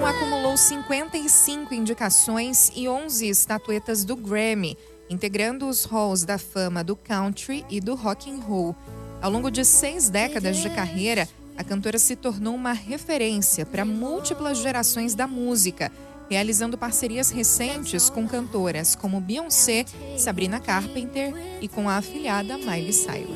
acumulou 55 indicações e 11 estatuetas do Grammy, integrando os halls da fama do country e do rock and roll. Ao longo de 6 décadas de carreira, a cantora se tornou uma referência para múltiplas gerações da música, realizando parcerias recentes com cantoras como Beyoncé, Sabrina Carpenter e com a afilhada Miley Cyrus.